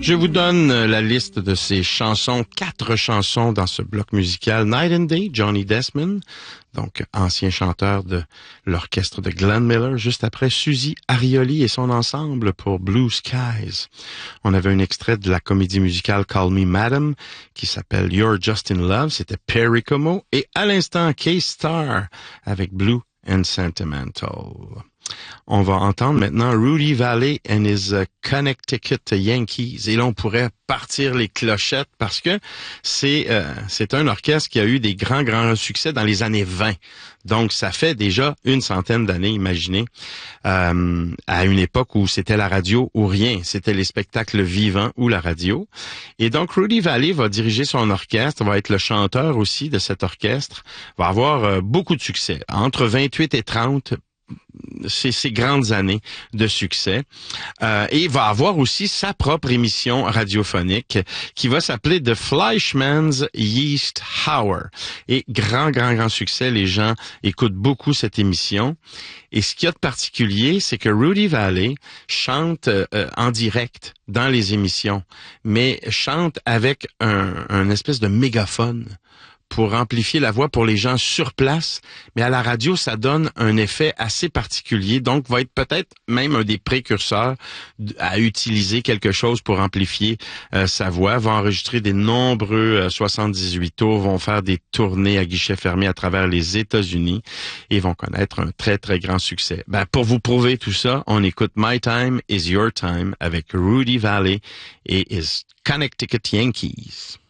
Je vous donne la liste de ces chansons, 4 chansons dans ce bloc musical. Night and Day, Johnny Desmond, donc ancien chanteur de l'orchestre de Glenn Miller. Juste après, Suzy Arioli et son ensemble pour Blue Skies. On avait un extrait de la comédie musicale Call Me Madam qui s'appelle You're Just in Love. C'était Perry Como. Et à l'instant, K-Star avec Blue and Sentimental. On va entendre maintenant Rudy Vallée and his Connecticut Yankees. Et là, on pourrait partir les clochettes parce que c'est un orchestre qui a eu des grands succès dans les années 20. Donc, ça fait déjà une centaine d'années, imaginez, à une époque où c'était la radio ou rien. C'était les spectacles vivants ou la radio. Et donc, Rudy Vallée va diriger son orchestre, va être le chanteur aussi de cet orchestre, va avoir beaucoup de succès. Entre 28 et 30, ces grandes années de succès. Et il va avoir aussi sa propre émission radiophonique qui va s'appeler The Fleischmann's Yeast Hour. Et grand succès. Les gens écoutent beaucoup cette émission. Et ce qu'il y a de particulier, c'est que Rudy Vallée chante en direct dans les émissions, mais chante avec un espèce de mégaphone pour amplifier la voix pour les gens sur place, mais à la radio, ça donne un effet assez particulier, donc va être peut-être même un des précurseurs à utiliser quelque chose pour amplifier sa voix, va enregistrer des nombreux 78 tours, vont faire des tournées à guichet fermé à travers les États-Unis et vont connaître un très grand succès. Pour vous prouver tout ça, on écoute My Time is Your Time avec Rudy Vallée et his Connecticut Yankees.